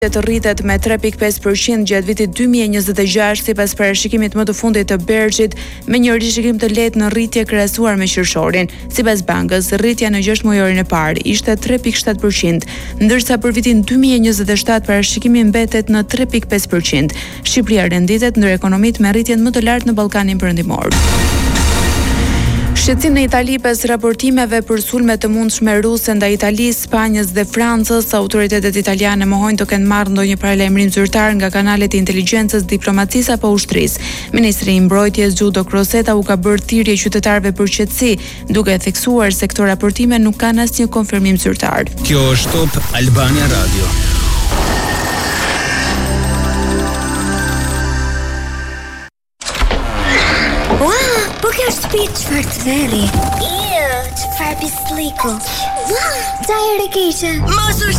të rritet me 3.5% gjatë vitit 2026 sipas parashikimit më të fundit të Bergjit, me një rishikim të lehtë në rritje krahasuar me qershorin. Sipas bankës, rritja në 6 mujorin e parë ishte 3.7%, ndërsa për vitin 2027 parashikimi mbetet në 3.5%. Shqipëria renditet ndër ekonomitë me rritjen më të lartë në Ballkanin Perëndimor. Shqetësim në Itali pas raportimeve për sulme të mundshme ruse ndaj Italisë, Spanjës dhe Francës. Autoritetet italiane mohojnë të kenë marrë ndonjë paralajmërim zyrtar nga kanalet e inteligjencës, diplomacisë apo ushtrisë. Ministri i Mbrojtjes Giudo Crocetta u ka bërë thirrje qytetarëve për qetësi, duke theksuar se këto raportime nuk kanë asnjë konfirmim zyrtar. Kjo është Top Albania Radio. Çfarë të veri? Çfarë pisliku? Çajër e keqe. Mos u